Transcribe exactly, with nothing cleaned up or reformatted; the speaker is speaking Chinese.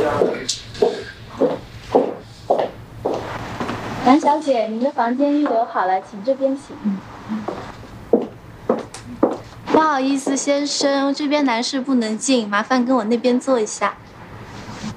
杨小姐，您的房间预留好了，请这边请。不好意思，先生，这边男士不能进，麻烦跟我那边坐一下。